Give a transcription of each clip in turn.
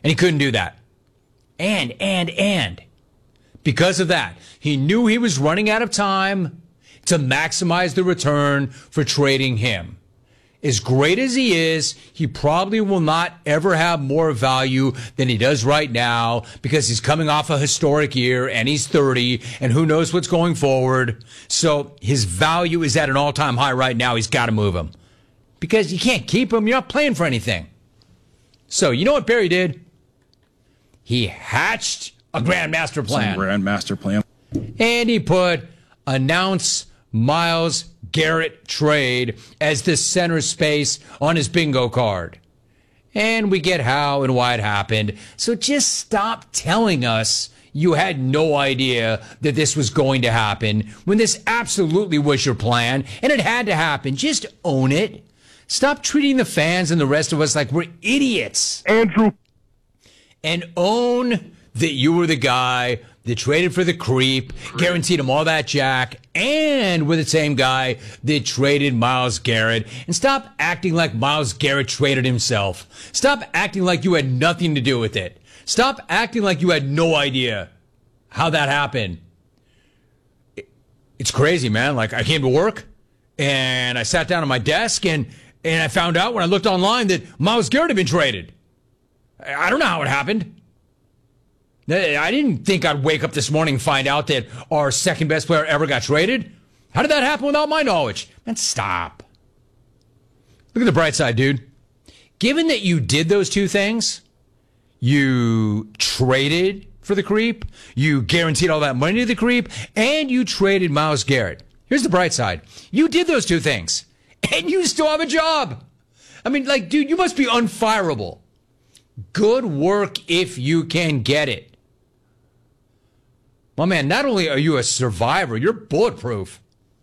And he couldn't do that. And because of that, he knew he was running out of time to maximize the return for trading him. As great as he is, he probably will not ever have more value than he does right now because he's coming off a historic year and he's 30 and who knows what's going forward. So his value is at an all-time high right now. He's got to move him because you can't keep him. You're not playing for anything. So you know what Barry did? He hatched a grand master plan. And he put announce Myles Garrett trade as the center space on his bingo card. And we get how and why it happened. So just stop telling us you had no idea that this was going to happen when this absolutely was your plan and it had to happen. Just own it. Stop treating the fans and the rest of us like we're idiots. Andrew. And own that you were the guy that traded for the creep, guaranteed him all that jack, and we're the same guy that traded Myles Garrett. And stop acting like Myles Garrett traded himself. Stop acting like you had nothing to do with it. Stop acting like you had no idea how that happened. It's crazy, man. Like, I came to work, and I sat down at my desk, and I found out when I looked online that Myles Garrett had been traded. I don't know how it happened. I didn't think I'd wake up this morning and find out that our second best player ever got traded. How did that happen without my knowledge? Man, stop. Look at the bright side, dude. Given that you did those two things, you traded for the creep, you guaranteed all that money to the creep, and you traded Myles Garrett. Here's the bright side. You did those two things, and you still have a job. I mean, like, dude, you must be unfireable. Good work if you can get it. Well, man, not only are you a survivor, you're bulletproof.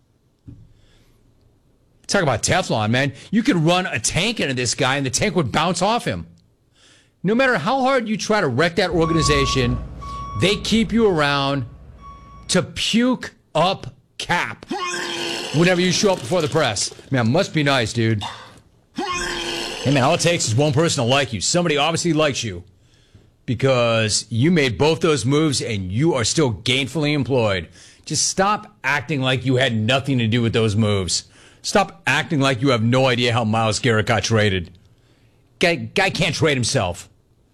Talk about Teflon, man. You could run a tank into this guy and the tank would bounce off him. No matter how hard you try to wreck that organization, they keep you around to puke up cap whenever you show up before the press. Man, must be nice, dude. Hey, man, all it takes is one person to like you. Somebody obviously likes you because you made both those moves and you are still gainfully employed. Just stop acting like you had nothing to do with those moves. Stop acting like you have no idea how Myles Garrett got traded. Guy can't trade himself.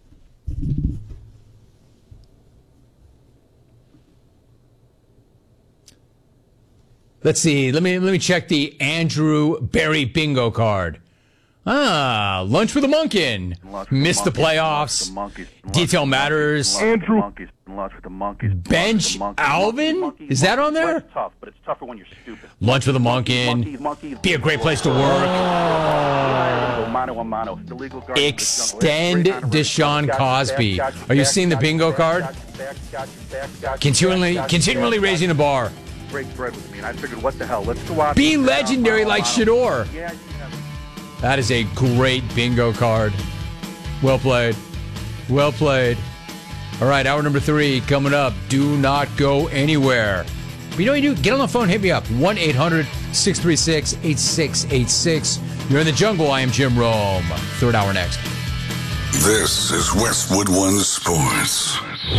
Let's see. Let me check the Andrew Barry bingo card. Lunch with a Monkin. Missed the playoffs. Detail matters. Andrew. Bench Alvin? Is that on there? It's tough, but it's tougher when you're stupid. Lunch with a Monkin. Be a great place to work. Extend Deshaun Cosby. Are you seeing the bingo card? Continually raising the bar. Break bread with me, and I figured, what the hell? Let's go out. Be legendary like Shador. Yeah. That is a great bingo card. Well played. Well played. All right, hour number 3 coming up. Do not go anywhere. But you know what you do? Get on the phone, hit me up. 1-800-636-8686. You're in the jungle. I am Jim Rome. Third hour next. This is Westwood One Sports.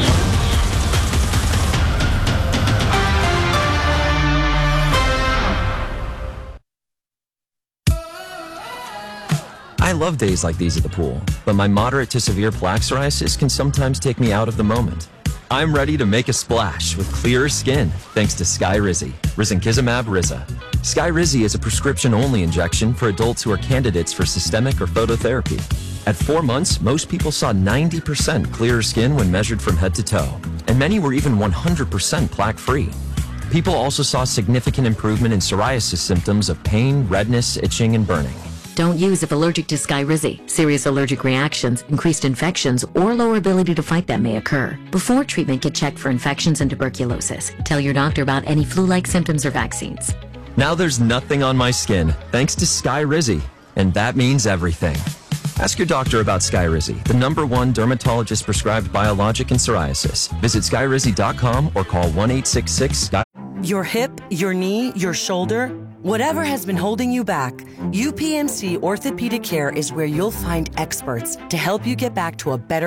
I love days like these at the pool, but my moderate to severe plaque psoriasis can sometimes take me out of the moment. I'm ready to make a splash with clearer skin thanks to Skyrizi, risankizumab Riza. Skyrizi is a prescription-only injection for adults who are candidates for systemic or phototherapy. At 4 months, most people saw 90% clearer skin when measured from head to toe, and many were even 100% plaque-free. People also saw significant improvement in psoriasis symptoms of pain, redness, itching, and burning. Don't use if allergic to Skyrizi. Serious allergic reactions, increased infections, or lower ability to fight them may occur. Before treatment, get checked for infections and tuberculosis. Tell your doctor about any flu-like symptoms or vaccines. Now there's nothing on my skin thanks to Skyrizi, and that means everything. Ask your doctor about Skyrizi, the #1 dermatologist-prescribed biologic in psoriasis. Visit skyrizi.com or call 1-866-SKY. Your hip, your knee, your shoulder, whatever has been holding you back, UPMC Orthopedic Care is where you'll find experts to help you get back to a better